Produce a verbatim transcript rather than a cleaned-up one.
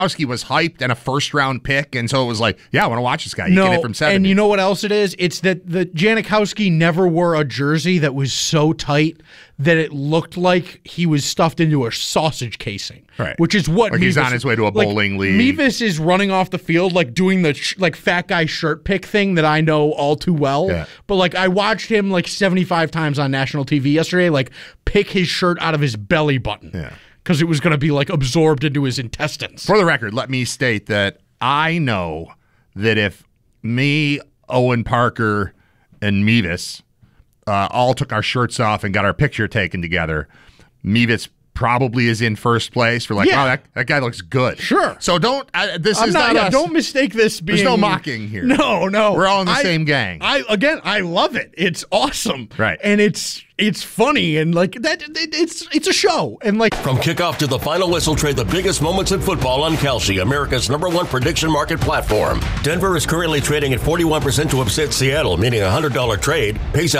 Janikowski was hyped and a first-round pick, and so it was like, yeah, I want to watch this guy. You no, get it from seventy. And you know what else it is? It's that the Janikowski never wore a jersey that was so tight that it looked like he was stuffed into a sausage casing. Right. Which is what like Mevis, he's on his way to a bowling like, league. Mevis is running off the field like doing the sh- like fat guy shirt pick thing that I know all too well. Yeah. But like I watched him like seventy-five times on national T V yesterday, like pick his shirt out of his belly button. Yeah. Because it was going to be like absorbed into his intestines. For the record, let me state that I know that if me, Owen Parker, and Mevis uh, all took our shirts off and got our picture taken together, Mevis probably is in first place. We're like, Yeah. wow, that, that guy looks good. Sure. So don't, uh, this I'm is not, not, yeah, us. don't mistake this being... There's no mocking here. No, no. We're all in the I- same gang. I Again, I love it. It's awesome. Right. And it's it's funny and like that. It, it's it's a show. And like From kickoff to the final whistle, trade the biggest moments in football on Kelsey, America's number one prediction market platform. Denver is currently trading at forty-one percent to upset Seattle, meaning a one hundred dollars trade pays out